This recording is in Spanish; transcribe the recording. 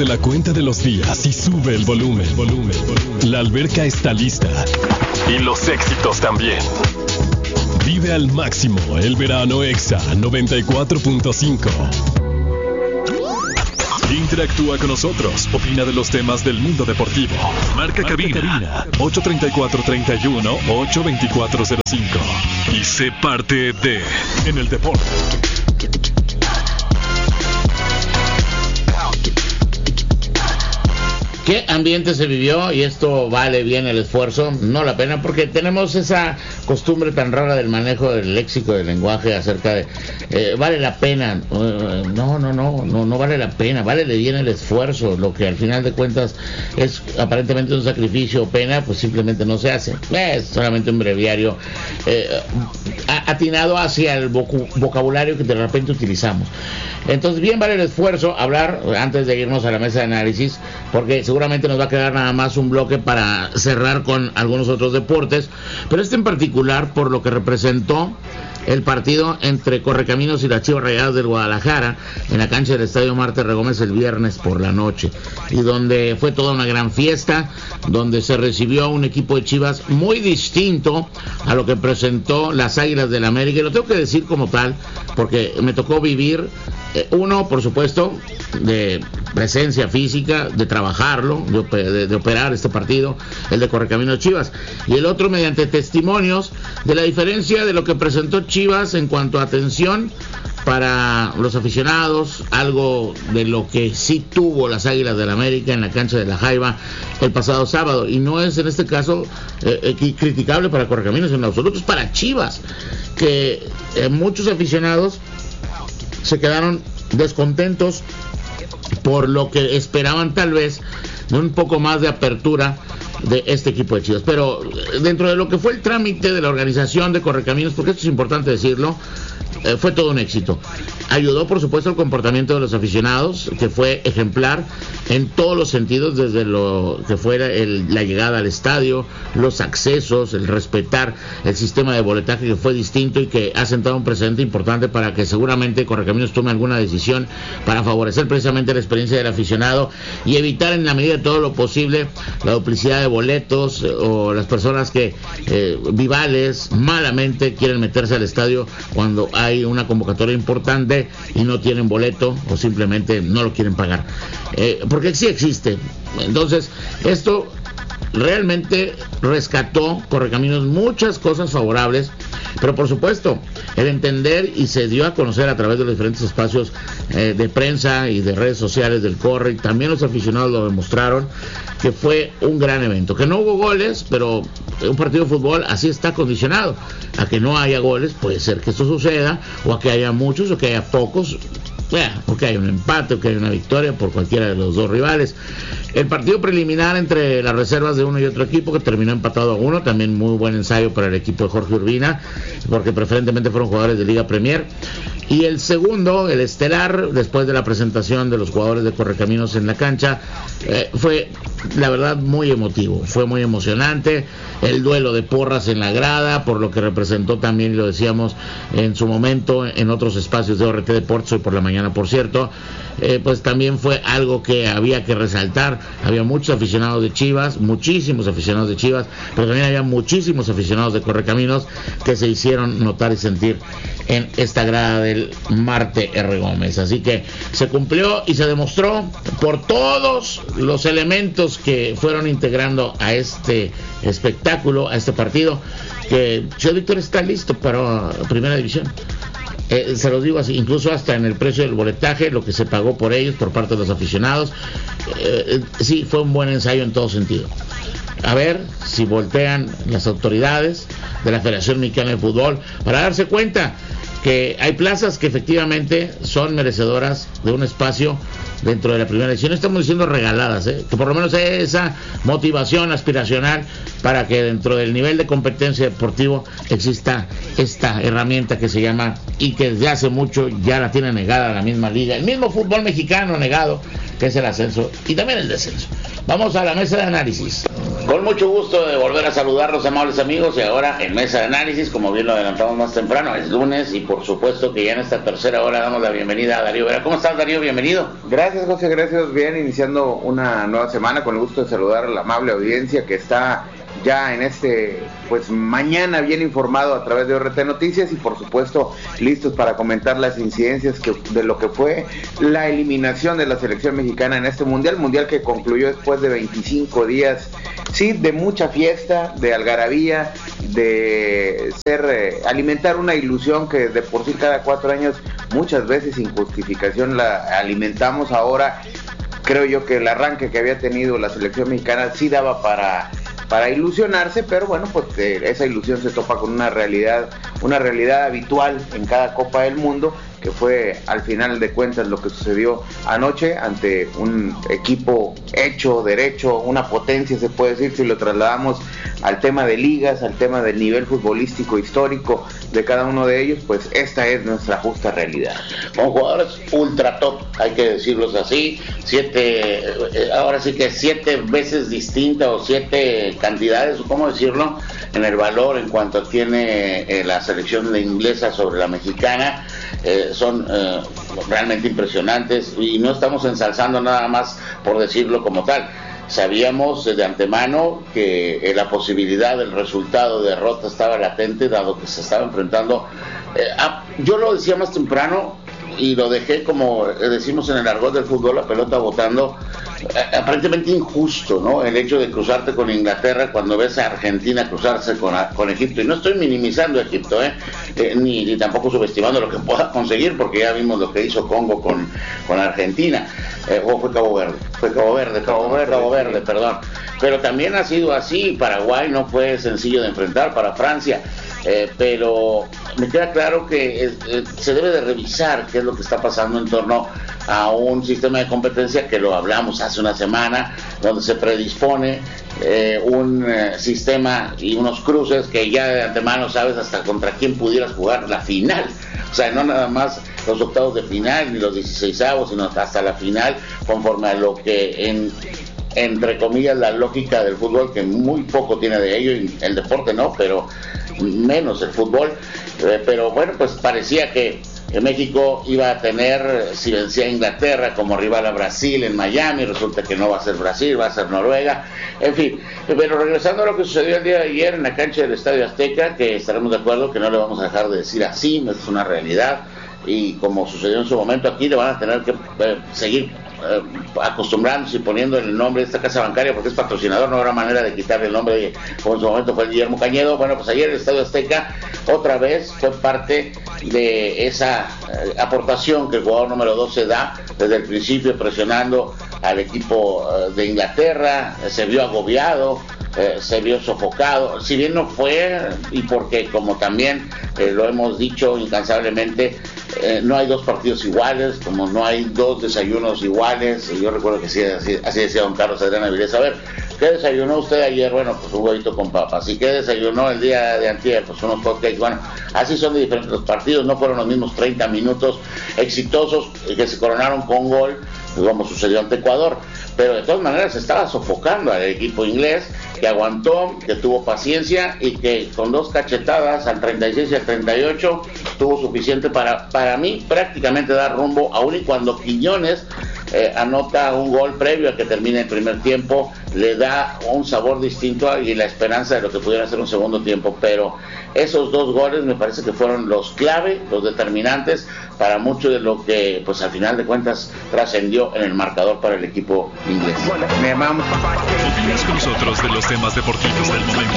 la cuenta de los días y sube el volumen. La alberca está lista. Y los éxitos también. Vive al máximo el verano Exa 94.5. Interactúa con nosotros. Opina de los temas del mundo deportivo. Marca cabina 834-31-82405. Y sé parte de En el Deporte. ¿Qué ambiente se vivió? Y esto vale bien el esfuerzo, no la pena, porque tenemos esa costumbre tan rara del manejo del léxico, del lenguaje acerca de vale la pena. No vale la pena, vale bien el esfuerzo. Lo que al final de cuentas es aparentemente un sacrificio o pena, pues simplemente no se hace. Es solamente un breviario atinado hacia el vocabulario que de repente utilizamos. Entonces bien vale el esfuerzo hablar antes de irnos a la mesa de análisis, porque seguramente nos va a quedar nada más un bloque para cerrar con algunos otros deportes, pero este en particular por lo que representó el partido entre Correcaminos y las Chivas Rayadas del Guadalajara en la cancha del Estadio Marte Regómez el viernes por la noche, y donde fue toda una gran fiesta, donde se recibió a un equipo de Chivas muy distinto a lo que presentó las Águilas del América, y lo tengo que decir como tal porque me tocó vivir uno, por supuesto, de presencia física, de trabajarlo, de operar este partido, el de Correcaminos Chivas, y el otro mediante testimonios de la diferencia de lo que presentó Chivas en cuanto a atención para los aficionados, algo de lo que sí tuvo las Águilas del América en la cancha de La Jaiba el pasado sábado, y no es en este caso criticable para Correcaminos en absoluto, es para Chivas, que muchos aficionados se quedaron descontentos por lo que esperaban tal vez de un poco más de apertura de este equipo de Chivas. Pero dentro de lo que fue el trámite de la organización de Correcaminos, porque esto es importante decirlo, fue todo un éxito. Ayudó, por supuesto, el comportamiento de los aficionados, que fue ejemplar en todos los sentidos, desde lo que fuera la llegada al estadio, los accesos, el respetar el sistema de boletaje, que fue distinto y que ha sentado un precedente importante para que seguramente Correcaminos tome alguna decisión para favorecer precisamente la experiencia del aficionado y evitar en la medida de todo lo posible la duplicidad de boletos o las personas que vivales malamente quieren meterse al estadio cuando hay una convocatoria importante y no tienen boleto o simplemente no lo quieren pagar, porque sí existe. Entonces esto realmente rescató Correcaminos muchas cosas favorables, pero por supuesto el entender, y se dio a conocer a través de los diferentes espacios de prensa y de redes sociales del Corre, y también los aficionados lo demostraron, que fue un gran evento, que no hubo goles, pero un partido de fútbol así está condicionado a que no haya goles. Puede ser que esto suceda, o a que haya muchos o que haya pocos, o que haya un empate o que haya una victoria por cualquiera de los dos rivales. El partido preliminar entre las reservas de uno y otro equipo, que terminó empatado a 1, también muy buen ensayo para el equipo de Jorge Urbina, porque preferentemente fueron jugadores de Liga Premier. Y el segundo, el estelar, después de la presentación de los jugadores de Correcaminos en la cancha, fue la verdad muy emotivo, fue muy emocionante. El duelo de porras en la grada, por lo que representó también, y lo decíamos en su momento en otros espacios de ORT Deportes, hoy por la mañana por cierto, pues también fue algo que había que resaltar. Había muchos aficionados de Chivas, muchísimos aficionados de Chivas, pero también había muchísimos aficionados de Correcaminos que se hicieron notar y sentir en esta grada del Marte R. Gómez. Así que se cumplió y se demostró por todos los elementos que fueron integrando a este espectáculo, a este partido, que Ciudad Victoria está listo para Primera División. Se los digo así, incluso hasta en el precio del boletaje, lo que se pagó por ellos por parte de los aficionados, sí, fue un buen ensayo en todo sentido. A ver si voltean las autoridades de la Federación Mexicana de Fútbol para darse cuenta que hay plazas que efectivamente son merecedoras de un espacio dentro de la primera edición. Estamos diciendo regaladas, que por lo menos hay esa motivación aspiracional para que dentro del nivel de competencia deportivo exista esta herramienta que se llama, y que desde hace mucho ya la tiene negada la misma liga, el mismo fútbol mexicano negado que es el ascenso y también el descenso. Vamos a la mesa de análisis. Con mucho gusto de volver a saludarlos, amables amigos, y ahora en mesa de análisis, como bien lo adelantamos más temprano, es lunes y por supuesto que ya en esta tercera hora damos la bienvenida a Darío Vera. ¿Cómo estás, Darío? Bienvenido. Gracias, José, gracias. Bien, iniciando una nueva semana con el gusto de saludar a la amable audiencia que está ya en mañana bien informado a través de ORT Noticias y por supuesto listos para comentar las incidencias de lo que fue la eliminación de la selección mexicana en este mundial que concluyó después de 25 días, sí, de mucha fiesta, de algarabía, de alimentar una ilusión que de por sí cada 4 años muchas veces sin justificación la alimentamos. Ahora creo yo que el arranque que había tenido la selección mexicana sí daba para ilusionarse, pero bueno, pues esa ilusión se topa con una realidad habitual en cada Copa del Mundo, que fue al final de cuentas lo que sucedió anoche ante un equipo hecho, derecho, una potencia se puede decir, si lo trasladamos al tema de ligas, al tema del nivel futbolístico histórico de cada uno de ellos, pues esta es nuestra justa realidad. Con jugadores ultra top, hay que decirlos así, 7 veces distintas o 7 cantidades, ¿cómo decirlo?, en el valor en cuanto tiene la selección inglesa sobre la mexicana. Son realmente impresionantes y no estamos ensalzando nada más por decirlo como tal. Sabíamos de antemano que la posibilidad del resultado de derrota estaba latente, dado que se estaba enfrentando. Yo lo decía más temprano y lo dejé, como decimos en el argot del fútbol, la pelota botando, aparentemente injusto, ¿no? El hecho de cruzarte con Inglaterra cuando ves a Argentina cruzarse con Egipto, y no estoy minimizando a Egipto, ni tampoco subestimando lo que pueda conseguir, porque ya vimos lo que hizo Congo con Argentina, o fue Cabo Verde, perdón, pero también ha sido así. Paraguay no fue sencillo de enfrentar para Francia, pero me queda claro que se debe de revisar qué es lo que está pasando en torno a un sistema de competencia que lo hablamos hace una semana, donde se predispone un sistema y unos cruces que ya de antemano sabes hasta contra quién pudieras jugar la final. O sea, no nada más los octavos de final ni los 16avos, sino hasta la final, conforme a lo que entre comillas la lógica del fútbol, que muy poco tiene de ello, y el deporte no, pero menos el fútbol. Pero bueno, pues parecía que México iba a tener, si vencía a Inglaterra, como rival a Brasil en Miami. Resulta que no va a ser Brasil, va a ser Noruega, en fin. Pero regresando a lo que sucedió el día de ayer en la cancha del Estadio Azteca, que estaremos de acuerdo que no le vamos a dejar de decir así, es una realidad, y como sucedió en su momento aquí, le van a tener que seguir acostumbrándose y poniendo el nombre de esta casa bancaria, porque es patrocinador, no habrá manera de quitarle el nombre como en su momento fue el Guillermo Cañedo. Bueno, pues ayer el Estadio Azteca otra vez fue parte de esa aportación que el jugador número 12 da desde el principio, presionando al equipo de Inglaterra. Se vio agobiado, se vio sofocado, si bien no fue, y porque como también lo hemos dicho incansablemente, no hay 2 partidos iguales, como no hay 2 desayunos iguales. Yo recuerdo que así decía don Carlos Adrián Avilés: a ver, ¿qué desayunó usted ayer? Bueno, pues un huevito con papas. ¿Y qué desayunó el día de antier? Pues unos hotcakes. Bueno, así son de diferentes los partidos, no fueron los mismos 30 minutos exitosos que se coronaron con gol, como sucedió ante Ecuador, pero de todas maneras estaba sofocando al equipo inglés, que aguantó, que tuvo paciencia y que con 2 cachetadas al 36 y al 38 tuvo suficiente para mí prácticamente dar rumbo, aún y cuando Quiñones anota un gol previo a que termine el primer tiempo, le da un sabor distinto y la esperanza de lo que pudiera ser un segundo tiempo. Pero esos 2 goles me parece que fueron los clave, los determinantes para mucho de lo que pues al final de cuentas trascendió en el marcador para el equipo inglés. Opinas con nosotros de los temas deportivos del momento.